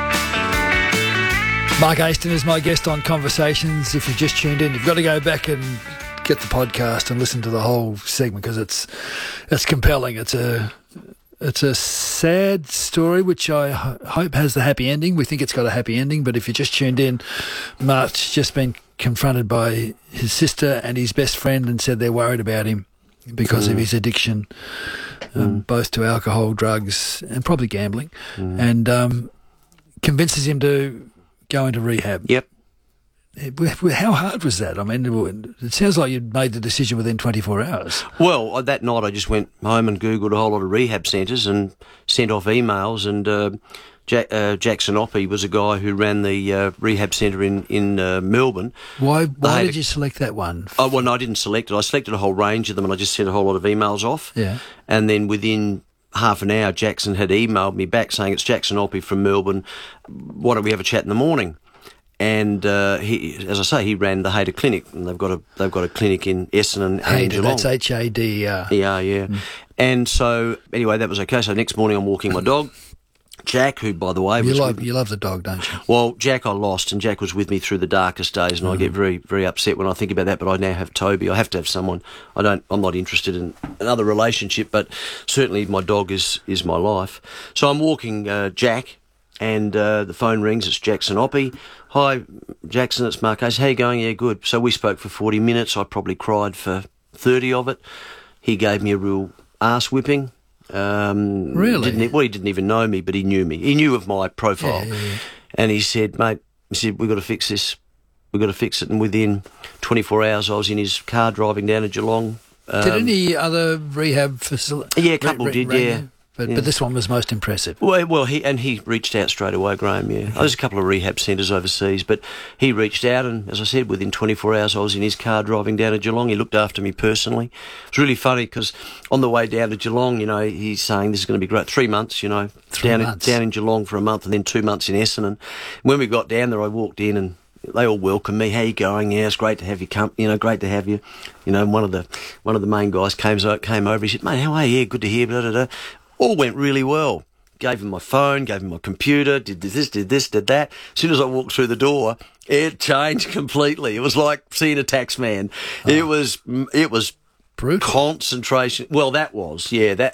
Mark Aston is my guest on Conversations. If you've just tuned in, you've got to go back and get the podcast and listen to the whole segment because it's compelling. It's a sad story, which I hope has the happy ending. We think it's got a happy ending, but if you just tuned in, Mark's just been confronted by his sister and his best friend and said they're worried about him because of his addiction, both to alcohol, drugs, and probably gambling, and convinces him to go into rehab. Yep. How hard was that? I mean, it sounds like you'd made the decision within 24 hours. Well, that night I just went home and Googled a whole lot of rehab centres and sent off emails. And Jackson Oppie was a guy who ran the rehab centre in Melbourne. Why did you select that one? Oh, well, no, I didn't select it. I selected a whole range of them and I just sent a whole lot of emails off. Yeah. And then within half an hour, Jackson had emailed me back saying, "It's Jackson Oppie from Melbourne. Why don't we have a chat in the morning?" And he, as I say, he ran the Hayter Clinic, and they've got a clinic in Essendon and Geelong. That's H-A-D-E-R. Yeah. And so anyway, that was okay. So next morning, I'm walking my dog, Jack, who, by the way, you love the dog, don't you? Well, Jack I lost, and Jack was with me through the darkest days, and I get very, very upset when I think about that. But I now have Toby. I have to have someone. I'm not interested in another relationship, but certainly my dog is my life. So I'm walking Jack. And the phone rings, it's Jackson Oppie. "Hi, Jackson, it's Mark Aston. How you going?" "Yeah, good." So we spoke for 40 minutes. I probably cried for 30 of it. He gave me a real arse whipping. Really? He didn't even know me, but he knew me. He knew of my profile. Yeah. And he said, "Mate," "we've got to fix this. We've got to fix it." And within 24 hours, I was in his car driving down to Geelong. Did any other rehab facility? Yeah, a couple did, yeah. But this one was most impressive. Well, he reached out straight away, Graham, yeah. There's a couple of rehab centres overseas, but he reached out and, as I said, within 24 hours I was in his car driving down to Geelong. He looked after me personally. It's really funny because on the way down to Geelong, he's saying this is going to be great. 3 months, down in Geelong for a month and then 2 months in Essendon. When we got down there, I walked in and they all welcomed me. How you going? Yeah, it's great to have you come. Great to have you. One of the main guys came over. He said, "Mate, how are you? Yeah, good to hear." Blah, blah, blah. All went really well. Gave him my phone, gave him my computer, did this, did that. As soon as I walked through the door, it changed completely. It was like seeing a tax man. It was brutal. Concentration. Well, that was,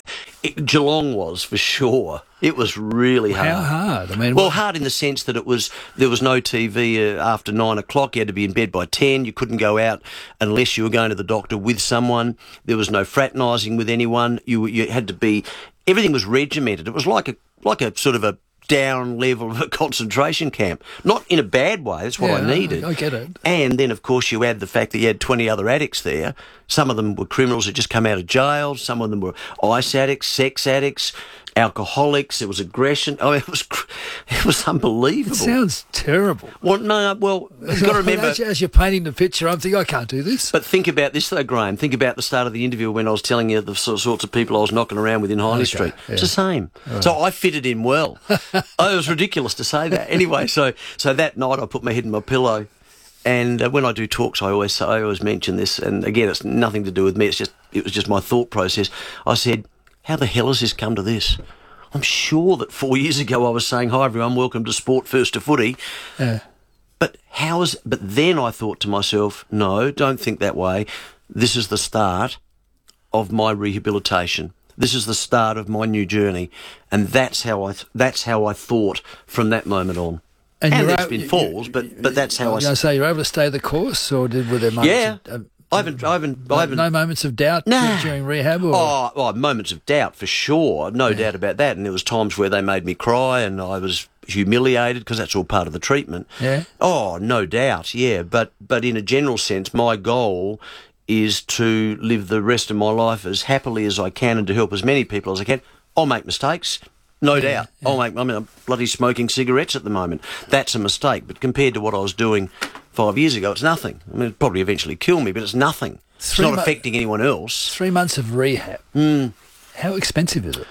Geelong was for sure. It was really hard. How hard? I mean, hard in the sense that there was no TV after 9 o'clock. You had to be in bed by 10. You couldn't go out unless you were going to the doctor with someone. There was no fraternising with anyone. You had to be. Everything was regimented. It was like a sort of a down level of a concentration camp. Not in a bad way. That's what I needed. I get it. And then, of course, you add the fact that you had 20 other addicts there. Some of them were criminals that just come out of jail. Some of them were ice addicts, sex addicts, alcoholics. There was aggression. I mean, it was unbelievable. It sounds terrible. Well, no. Well, you've got to remember. As you're painting the picture, I'm thinking, I can't do this. But think about this, though, Graham. Think about the start of the interview when I was telling you the sorts of people I was knocking around with in Highley Street. Yeah. It's the same. Right. So I fitted in well. It was ridiculous to say that. Anyway, so that night I put my head in my pillow. And when I do talks, I always mention this. And again, it's nothing to do with me. It was just my thought process. I said, how the hell has this come to this? I'm sure that 4 years ago I was saying, "Hi everyone, welcome to Sport First to Footy." But then I thought to myself, no, don't think that way. This is the start of my rehabilitation. This is the start of my new journey, and that's how I thought from that moment on. And there's been falls, but that's how I was going to say, you're able to stay the course, or were there moments? Yeah. I haven't. No moments of doubt during rehab? Or? Moments of doubt for sure, no doubt about that. And there was times where they made me cry, and I was humiliated because that's all part of the treatment. Yeah. Oh, no doubt. Yeah, but in a general sense, my goal is to live the rest of my life as happily as I can and to help as many people as I can. I'll make mistakes. No doubt. Yeah. I'm bloody smoking cigarettes at the moment. That's a mistake. But compared to what I was doing 5 years ago, it's nothing. I mean, it'd probably eventually kill me, but it's nothing. It's not affecting anyone else. 3 months of rehab. How expensive is it?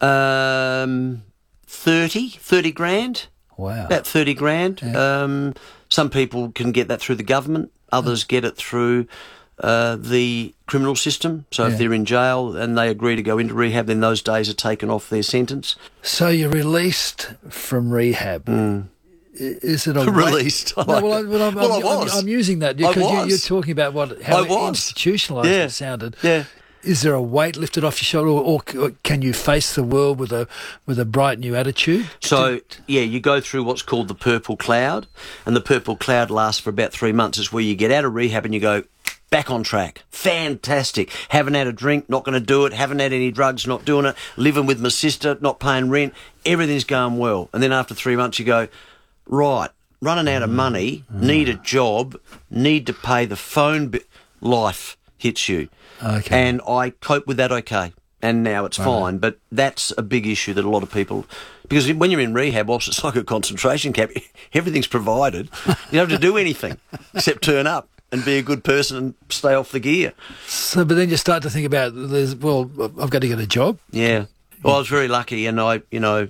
30 grand. Wow. About 30 grand. Yeah. Some people can get that through the government. Others get it through the criminal system. So if they're in jail and they agree to go into rehab, then those days are taken off their sentence. So you're released from rehab. Is it released? I was. I'm using that because you're talking about how institutionalised it sounded. Yeah. Is there a weight lifted off your shoulder, or can you face the world with a bright new attitude? So you go through what's called the purple cloud, and the purple cloud lasts for about 3 months. It's where you get out of rehab and you go back on track. Fantastic. Haven't had a drink, not going to do it. Haven't had any drugs, not doing it. Living with my sister, not paying rent. Everything's going well. And then after 3 months you go, right, running out of money, need a job, need to pay the phone bill. Life hits you. Okay. And I cope with that okay. And now it's fine. But that's a big issue that a lot of people... Because when you're in rehab, whilst it's like a concentration camp, everything's provided. You don't have to do anything except turn up and be a good person and stay off the gear. So, but then you start to think about, I've got to get a job. Yeah. Well, I was very lucky, and I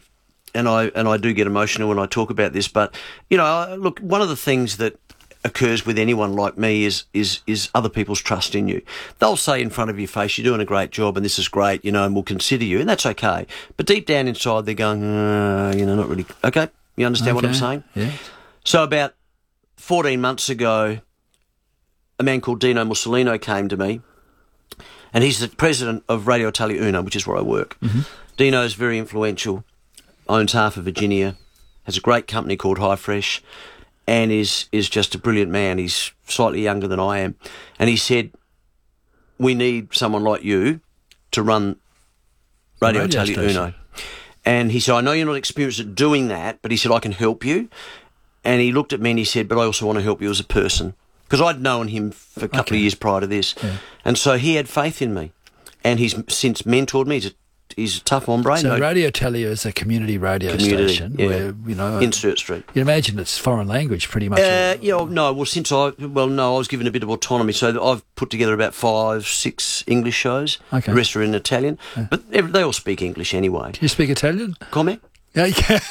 do get emotional when I talk about this. But look, one of the things that occurs with anyone like me is other people's trust in you. They'll say in front of your face, "You're doing a great job, and this is great, and we'll consider you," and that's okay. But deep down inside, they're going, not really. Okay, you understand what I'm saying? Yeah. So about 14 months ago, a man called Dino Mussolino came to me, and he's the president of Radio Italia Uno, which is where I work. Mm-hmm. Dino's very influential, owns half of Virginia, has a great company called High Fresh, and is just a brilliant man. He's slightly younger than I am. And he said, "We need someone like you to run Radio Italia Uno." And he said, "I know you're not experienced at doing that," but he said, "I can help you." And he looked at me and he said, "But I also want to help you as a person." Because I'd known him for a couple of years prior to this. Yeah. And so he had faith in me. And he's since mentored me. he's a tough hombre. So Radio Telly is a community radio station where, Insert Street. You imagine it's foreign language pretty much. I was given a bit of autonomy, so I've put together about 5-6 English shows. Okay. The rest are in Italian, but they all speak English anyway. Do you speak Italian? Come? Yeah,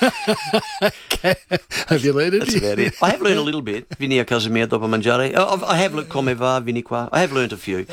have you learned it? That's about it. I have learned a little bit. Vieni a casa mia dopo mangiare. I have learned come va, vieni qua. I have learned a few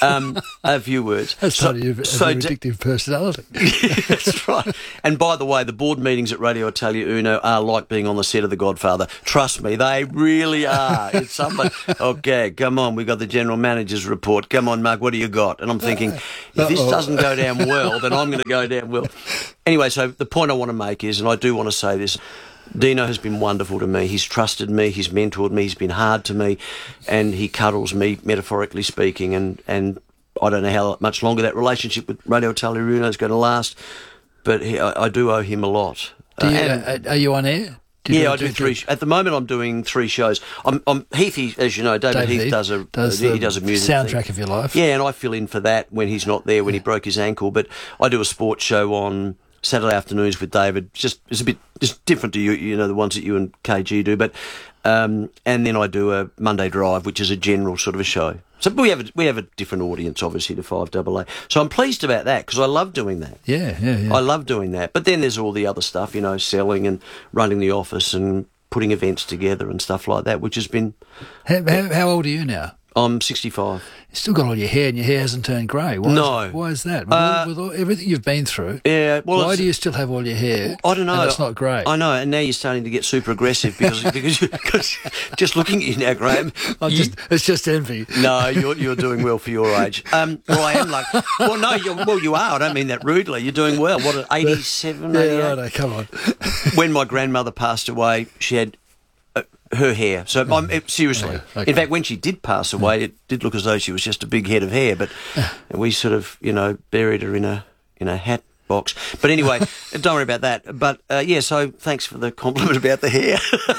words. That's part of your addictive personality. That's right. And by the way, the board meetings at Radio Italia Uno are like being on the set of The Godfather. Trust me, they really are. It's somebody. Okay, come on, we got the general manager's report. Come on, Mark, what do you got? And I'm thinking, if this doesn't go down well, then I'm going to go down well. Anyway, so the point I want to make is, and I do want to say this, Dino has been wonderful to me. He's trusted me, he's mentored me, he's been hard to me, and he cuddles me, metaphorically speaking, and I don't know how much longer that relationship with Radio Italia Uno is going to last, but I do owe him a lot. Are you on air? I do 3. At the moment, I'm doing 3 shows. I'm Heathy, as you know, David Heath does a music soundtrack thing. of your life. Yeah, and I fill in for that when he's not there, when he broke his ankle. But I do a sports show on Saturday afternoons with David. It's a bit different to you, the ones that you and KG do. But and then I do a Monday Drive, which is a general sort of a show. So we have a different audience, obviously, to 5AA. So I'm pleased about that because I love doing that. Yeah. I love doing that. But then there's all the other stuff, selling and running the office and putting events together and stuff like that, which has been... How old are you now? I'm 65. You've still got all your hair and your hair hasn't turned grey. Why is that? With all, everything you've been through, why do you still have all your hair? I don't know. And it's not grey. I know, and now you're starting to get super aggressive because just looking at you now, Graham. It's just envy. No, you're doing well for your age. Well, I am like... Well, no, you are. I don't mean that rudely. You're doing well. What, 87, 88? Yeah, right, come on. When my grandmother passed away, she had... her hair. So seriously. Okay. In fact, when she did pass away, it did look as though she was just a big head of hair, but we sort of, buried her in a hat box. But anyway, don't worry about that. But so thanks for the compliment about the hair.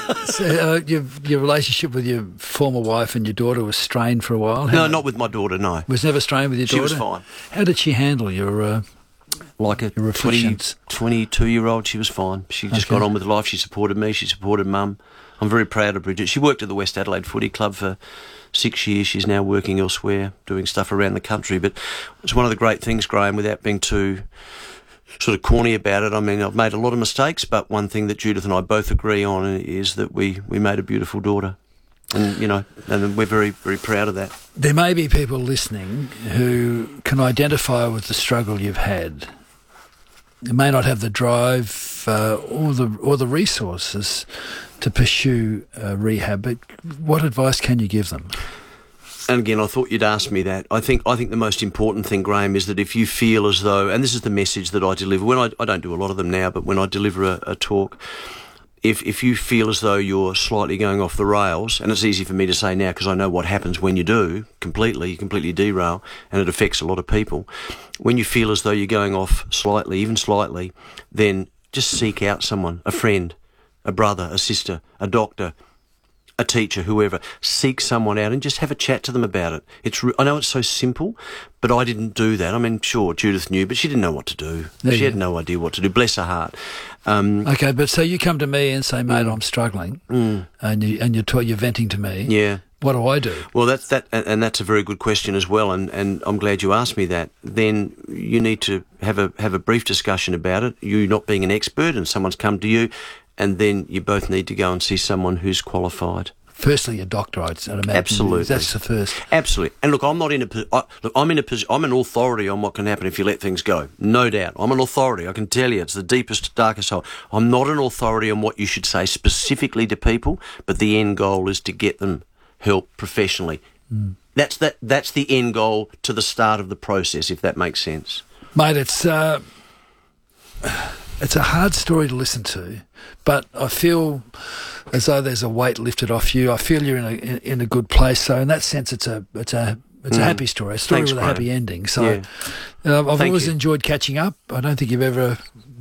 So your relationship with your former wife and your daughter was strained for a while? No, not with my daughter, no. Was never strained with your daughter? She was fine. How did she handle your like a 22-year-old, she was fine. She just got on with life. She supported me. She supported Mum. I'm very proud of Bridget. She worked at the West Adelaide Footy Club for 6 years. She's now working elsewhere, doing stuff around the country. But it's one of the great things, Graham, without being too sort of corny about it. I mean, I've made a lot of mistakes, but one thing that Judith and I both agree on is that we made a beautiful daughter. And, and we're very, very proud of that. There may be people listening who can identify with the struggle you've had. They may not have the drive or the resources to pursue rehab, but what advice can you give them? And again, I thought you'd ask me that. I think the most important thing, Graham, is that if you feel as though, and this is the message that I deliver, when I don't do a lot of them now, but when I deliver a talk, if you feel as though you're slightly going off the rails, and it's easy for me to say now because I know what happens when you do, you completely derail, and it affects a lot of people. When you feel as though you're going off slightly, even slightly, then just seek out someone, a friend, a brother, a sister, a doctor, a teacher, whoever. Seek someone out and just have a chat to them about it. I know it's so simple, but I didn't do that. I mean, sure, Judith knew, but she didn't know what to do. She had no idea what to do. Bless her heart. Okay, but so you come to me and say, mate, I'm struggling, and you're venting to me. Yeah. What do I do? Well, that's a very good question as well, and I'm glad you asked me that. Then you need to have a brief discussion about it. You not being an expert, and someone's come to you, and then you both need to go and see someone who's qualified. Firstly, a doctor, I'd imagine. Absolutely, that's the first. Absolutely, and look, I'm not in a. I'm an authority on what can happen if you let things go. No doubt, I'm an authority. I can tell you, it's the deepest, darkest hole. I'm not an authority on what you should say specifically to people, but the end goal is to get them help professionally. That's the end goal to the start of the process, if that makes sense. Mate, it's a hard story to listen to, but I feel as though there's a weight lifted off you. I feel you're in a good place. So in that sense, it's a It's a happy story, Thanks, with a happy ending. So Yeah. I've Thank always you. enjoyed catching up. I don't think you've ever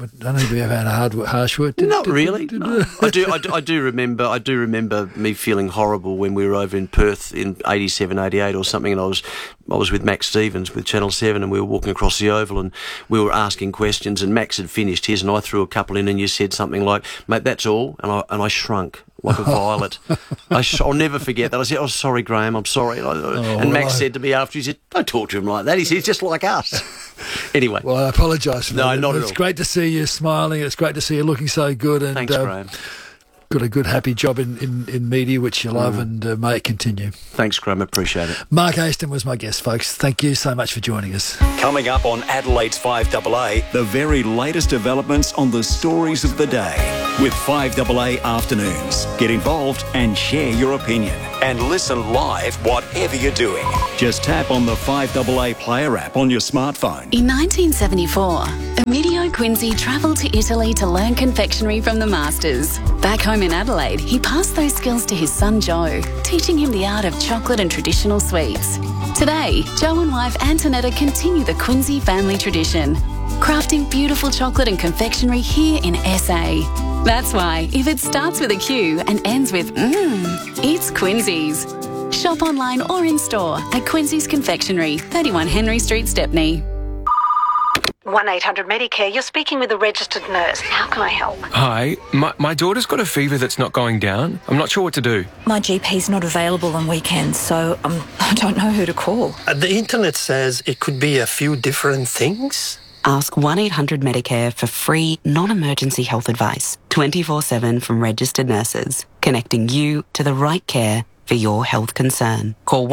had a harsh word. Not really. No. I do remember me feeling horrible when we were over in Perth in 87, 88 or something, and I was with Max Stevens with Channel 7, and we were walking across the Oval and we were asking questions, and Max had finished his and I threw a couple in, and you said something like, "Mate, that's all," and I shrunk like a violet. I'll never forget that. I said, "Oh, sorry, Graham, I'm sorry." And Max said to me after, he said, "Don't talk to him like that." He said, "He's just like us." Anyway. Well, I apologise for that. No, not at all. It's great to see you smiling. It's great to see you looking so good. And, Thanks, Graham. Got a good, happy job in media, which you love, and may it continue. Thanks, Graham. Appreciate it. Mark Aston was my guest, folks. Thank you so much for joining us. Coming up on Adelaide's 5AA, the very latest developments on the stories of the day with 5AA Afternoons. Get involved and share your opinion. And listen live whatever you're doing. Just tap on the 5AA Player app on your smartphone. In 1974, Emilio Quincy travelled to Italy to learn confectionery from the masters. Back home in Adelaide, he passed those skills to his son Joe, teaching him the art of chocolate and traditional sweets. Today, Joe and wife Antonetta continue the Quincy family tradition, crafting beautiful chocolate and confectionery here in SA. That's why, if it starts with a Q and ends with it's Quincy's. Shop online or in store at Quincy's Confectionery, 31 Henry Street, Stepney. 1-800-Medicare, you're speaking with a registered nurse. How can I help? Hi, my daughter's got a fever that's not going down. I'm not sure what to do. My GP's not available on weekends, so I don't know who to call. The internet says it could be a few different things. Ask 1-800-Medicare for free, non-emergency health advice, 24/7 from registered nurses, connecting you to the right care for your health concern. Call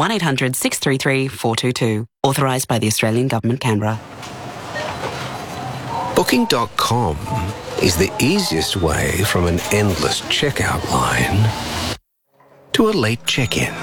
1-800-633-422, authorised by the Australian Government, Canberra. Booking.com is the easiest way from an endless checkout line to a late check-in.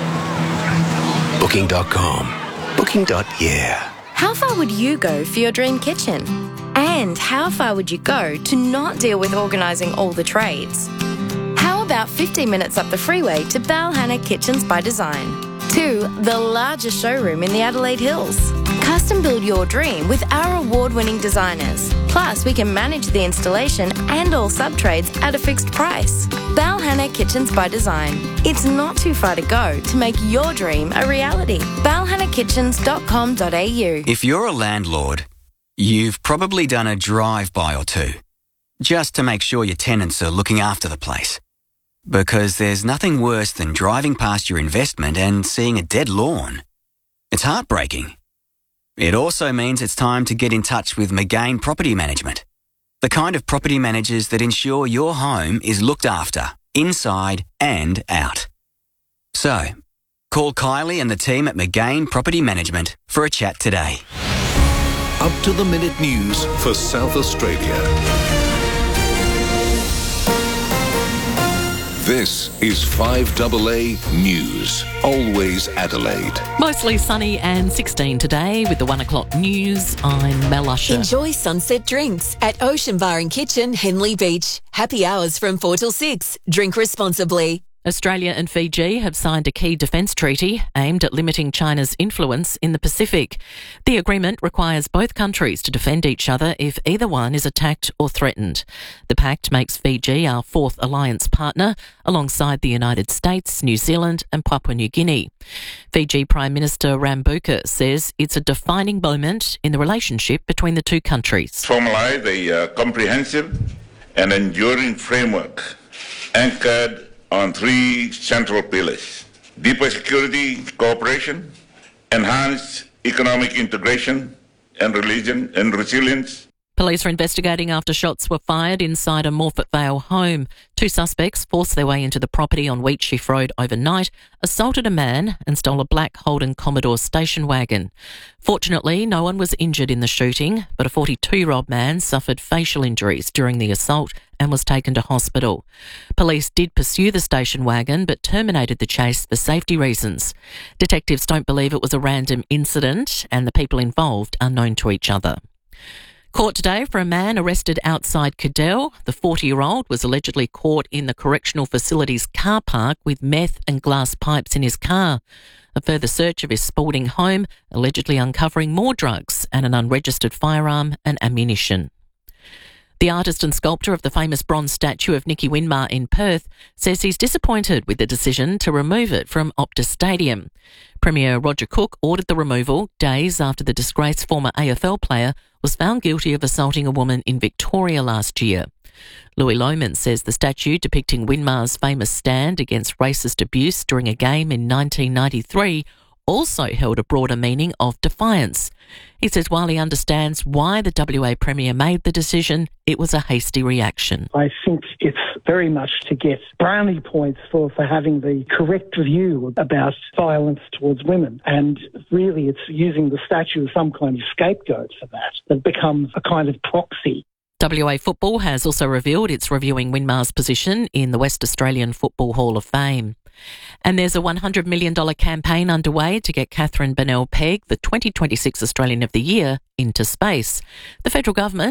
Booking.com. Booking.yeah. How far would you go for your dream kitchen? And how far would you go to not deal with organising all the trades? How about 15 minutes up the freeway to Balhanna Kitchens by Design? To the largest showroom in the Adelaide Hills. Custom build your dream with our award-winning designers. Plus, we can manage the installation and all sub-trades at a fixed price. Balhanna Kitchens by Design. It's not too far to go to make your dream a reality. balhannakitchens.com.au. If you're a landlord, you've probably done a drive-by or two, just to make sure your tenants are looking after the place. Because there's nothing worse than driving past your investment and seeing a dead lawn. It's heartbreaking. It also means it's time to get in touch with McGain Property Management, the kind of property managers that ensure your home is looked after, inside and out. So, call Kylie and the team at McGain Property Management for a chat today. Up-to-the-minute news for South Australia. This is 5AA News. Always Adelaide. Mostly sunny and 16 today with the 1 o'clock news. I'm Mel Usher. Enjoy sunset drinks at Ocean Bar and Kitchen, Henley Beach. Happy hours from 4 till 6. Drink responsibly. Australia and Fiji have signed a key defence treaty aimed at limiting China's influence in the Pacific. The agreement requires both countries to defend each other if either one is attacked or threatened. The pact makes Fiji our fourth alliance partner, alongside the United States, New Zealand and Papua New Guinea. Fiji Prime Minister Rambuka says it's a defining moment in the relationship between the two countries. Formulate a comprehensive and enduring framework anchored on three central pillars: deeper security cooperation, enhanced economic integration, and resilience. Police are investigating after shots were fired inside a Morphett Vale home. Two suspects forced their way into the property on Wheatsheaf Road overnight, assaulted a man and stole a black Holden Commodore station wagon. Fortunately, no one was injured in the shooting, but a 42-year-old man suffered facial injuries during the assault and was taken to hospital. Police did pursue the station wagon but terminated the chase for safety reasons. Detectives don't believe it was a random incident and the people involved are known to each other. Court today for a man arrested outside Cadell. The 40-year-old was allegedly caught in the correctional facility's car park with meth and glass pipes in his car. A further search of his Spalding home, allegedly uncovering more drugs and an unregistered firearm and ammunition. The artist and sculptor of the famous bronze statue of Nicky Winmar in Perth says he's disappointed with the decision to remove it from Optus Stadium. Premier Roger Cook ordered the removal days after the disgraced former AFL player was found guilty of assaulting a woman in Victoria last year. Louis Lohman says the statue depicting Winmar's famous stand against racist abuse during a game in 1993 also held a broader meaning of defiance. He says while he understands why the WA Premier made the decision, it was a hasty reaction. I think it's very much to get brownie points for having the correct view about violence towards women. And really it's using the statue as some kind of scapegoat for that becomes a kind of proxy. WA Football has also revealed it's reviewing Winmar's position in the West Australian Football Hall of Fame. And there's a $100 million campaign underway to get Catherine Bennell Pegg, the 2026 Australian of the Year, into space. The federal government